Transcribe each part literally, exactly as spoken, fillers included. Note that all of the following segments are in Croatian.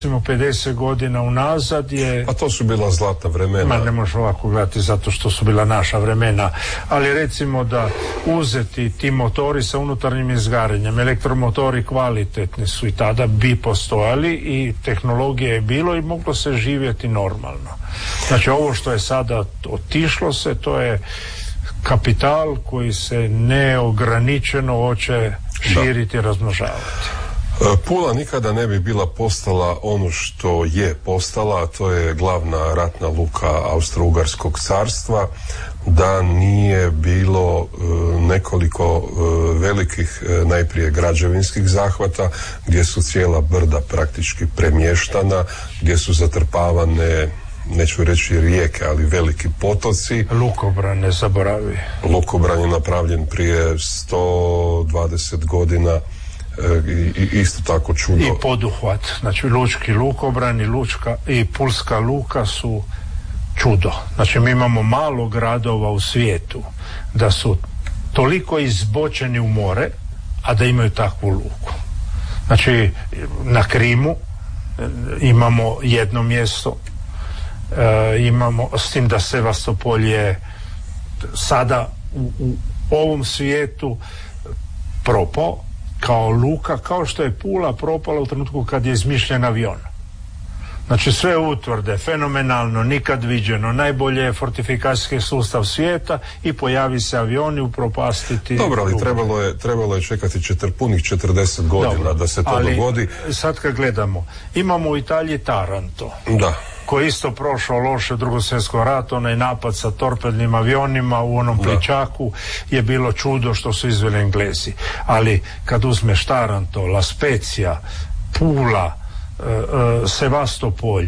pedeset godina unazad je... A to su bila zlatna vremena. Ma ne možeš ovako gledati zato što su bila naša vremena, ali recimo da uzeti ti motori sa unutarnjim izgaranjem, elektromotori kvalitetni su i tada bi postojali i tehnologije je bilo i moglo se živjeti normalno. Znači ovo što je sada otišlo se, to je kapital koji se neograničeno hoće širiti i razmnožavati. Pula nikada ne bi bila postala ono što je postala, a to je glavna ratna luka Austro-Ugarskog carstva, da nije bilo e, nekoliko e, velikih e, najprije građevinskih zahvata gdje su cijela brda praktički premještana, gdje su zatrpavane, neću reći rijeke, ali veliki potoci. Lukobran, ne zaboravi. Lukobran je napravljen prije sto dvadeset godina. I, i isto tako čudo. I poduhvat, znači lučki lukobran i, lučka, i pulska luka su čudo. Znači mi imamo malo gradova u svijetu da su toliko izbočeni u more, a da imaju takvu luku. Znači na Krimu imamo jedno mjesto, e, imamo, s tim da Sevastopol je sada u, u ovom svijetu propao kao luka, kao što je Pula propala u trenutku kad je izmišljen avion. Znači sve utvrde, fenomenalno, nikad viđeno, najbolje je fortifikacijski sustav svijeta i pojavi se avioni upropastiti. Dobro, ali trebalo je, trebalo je čekati četir, punih četrdeset godina. Dobro, da se to ali dogodi. Sad kad gledamo, imamo u Italiji Taranto. Da. Koji isto prošao loše Drugo svjetsko rat, onaj napad sa torpednim avionima u onom plićaku je bilo čudo što su izveli Englezi. Ali kad uzmeš Taranto, La Spezia, Pula, e, e, Sevastopol,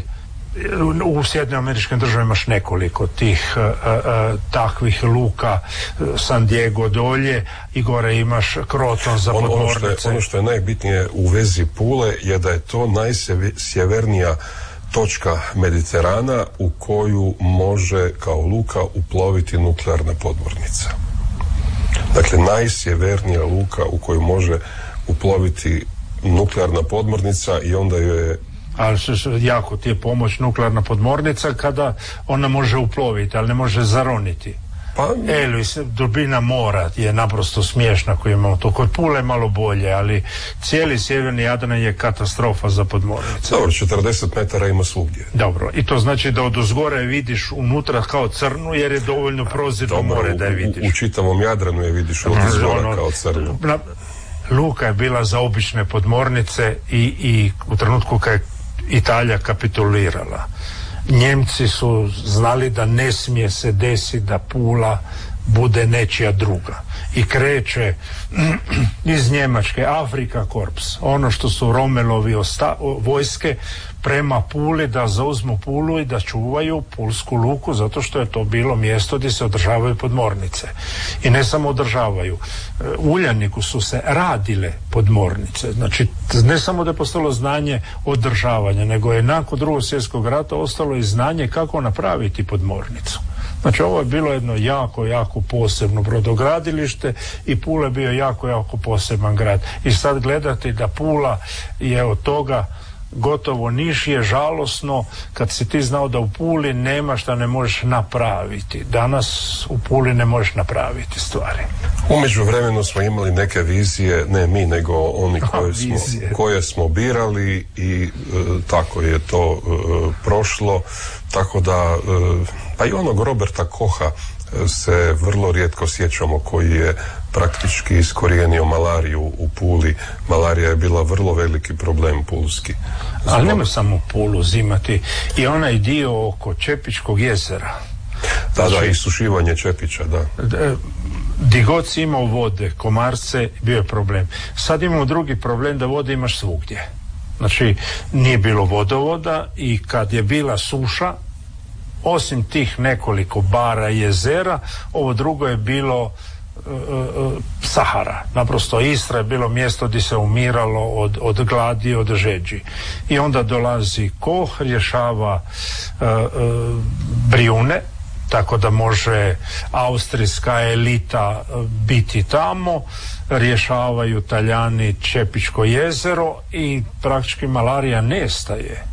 u Sjedinjenim Američkim Državama imaš nekoliko tih e, e, takvih luka, San Diego dolje i gore imaš Kroton za podmornice. Ono što je, ono što je najbitnije u vezi Pule je da je to najsjevernija točka Mediterana u koju može kao luka uploviti nuklearna podmornica. Dakle, najsjevernija luka u koju može uploviti nuklearna podmornica i onda joj je... Ali jako ti je pomoć nuklearna podmornica kada ona može uploviti, ali ne može zaroniti. Pa, e, Luis, dubina mora je naprosto smiješna koju imamo to. Kod Pule je malo bolje, ali cijeli sjeverni Jadran je katastrofa za podmornice. Dobro, četrdeset metara ima svugdje. Dobro, i to znači da od ozgora je vidiš unutra kao crnu, jer je dovoljno prozirno more da je vidiš. U, u čitavom Jadranu je vidiš od ozgora ono, kao crnu. Na, luka je bila za obične podmornice i, i u trenutku kad je Italija kapitulirala, Njemci su znali da ne smije se desiti da Pula bude nečija druga i kreće iz Njemačke Afrika Korps, ono što su Romelovi osta, vojske prema Puli da zauzmu Pulu i da čuvaju pulsku luku, zato što je to bilo mjesto gdje se održavaju podmornice. I ne samo održavaju, u Uljaniku su se radile podmornice, znači ne samo da je postalo znanje održavanja, nego je nakon Drugog svjetskog rata ostalo i znanje kako napraviti podmornicu. Znači ovo je bilo jedno jako, jako posebno brodogradilište i Pula je bio jako, jako poseban grad. I sad gledati da Pula je od toga gotovo niš je žalosno kad si ti znao da u Puli nema šta ne možeš napraviti. Danas u Puli ne možeš napraviti stvari. U međuvremenu smo imali neke vizije, ne mi, nego oni koje, smo, koje smo birali i e, tako je to e, prošlo. Tako da, e, pa i onog Roberta Kocha se vrlo rijetko sjećamo, koji je praktički iskorijenio malariju u Puli. Malarija je bila vrlo veliki problem pulski. Zbog... Ali nemoj samo Pulu uzimati i onaj dio oko Čepičkog jezera. Da, znači, da, isušivanje Čepića, da. Di god si imao vode, komarce, bio je problem. Sad imamo drugi problem da vode imaš svugdje. Znači, nije bilo vodovoda i kad je bila suša, osim tih nekoliko bara i jezera, ovo drugo je bilo uh, uh, Sahara. Naprosto Istra je bilo mjesto gdje se umiralo od, od gladi, od žeđi. I onda dolazi Koh, rješava uh, uh, Brijune, tako da može austrijska elita biti tamo, rješavaju Talijani Čepičko jezero i praktički malarija nestaje.